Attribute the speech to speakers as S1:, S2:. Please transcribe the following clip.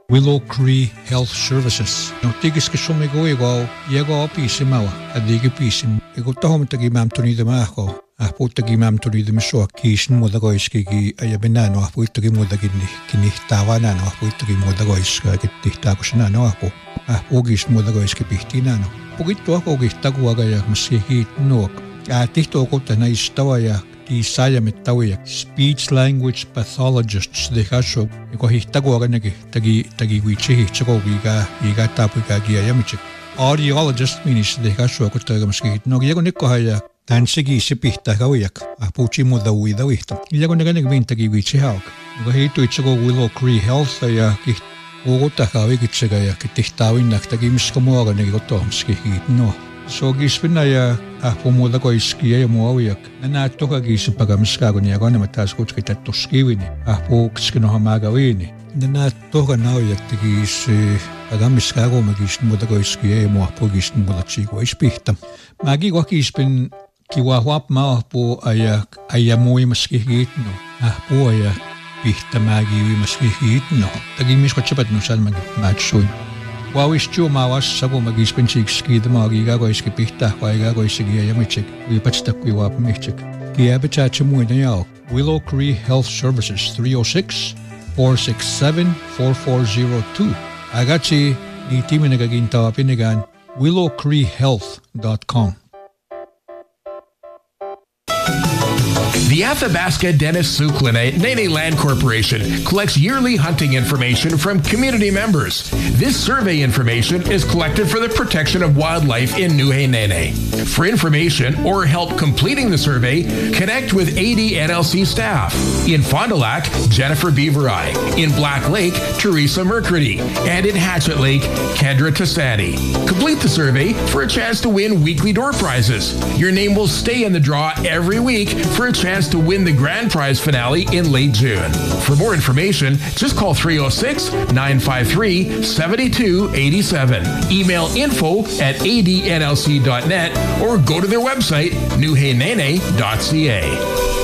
S1: Willow Cree Health Services. No tigis ke somigo ego pisima adigi pisim. Ego tahom tagi mam tuni de maho. Apu tagi mam tuni de miso kishin modago iski ki ayabenano apu tagi modagi kini tawana no apu tagi modago iska ki takusna no apu. Apu gis modago iski pihtina no. Pugito ako gistagu agaya masihi no. Tihto ko tana istawa ya die Sayametawia, speech language pathologists, de Hasho, Hitaguaganagi, Tagi Wichi, Chigoga, Tapuga, Giamichik. Audiologist means de Hasho, Kotagaski, no Yagonikohaya, Tansigi, Sipita, Hawiak, Apuchimo the Widawita. Yagonaganic Vintagi Wichi Hawk. Go to Chigo Willow Cree Health, Ogotahawigitsagaya, Kitawin, Tagimskomoga, Negotomski, no. So gispinaya pomoda ko iskiya moawiak na toka gisipagamiska ko niya ko na matas ko kita toskiwini po kino hamagawini na toka nawiak tigis agamiska ko magis moda ko iskiya mo po gis moda chiko ispihta magi ko gispin kiwahwap ma po ayamoy maskihit no po pihta magi maskihit no tagimis ko chapat no san matsuin Wawis chu mawas sabo magispin chikski the magiga go iski pihta waiga go isigia yamichik we patsta kwiwa michik kiabacha chimu nyao Willow Cree Health Services 306-467-4402 agachi di timinagaginta pinigan willowcreehealth.com.
S2: The Athabasca Dennis Suklen Nene Land Corporation collects yearly hunting information from community members. This survey information is collected for the protection of wildlife in Nuhe-Nene. For information or help completing the survey, connect with ADNLC staff. In Fond du Lac, Jennifer Beaverai. In Black Lake, Teresa Mercredi. And in Hatchet Lake, Kendra Tassani. Complete the survey for a chance to win weekly door prizes. Your name will stay in the draw every week for a chance to win the grand prize finale in late June. For more information, just call 306-953-7287. Email info@adnlc.net or go to their website, nuhenene.ca.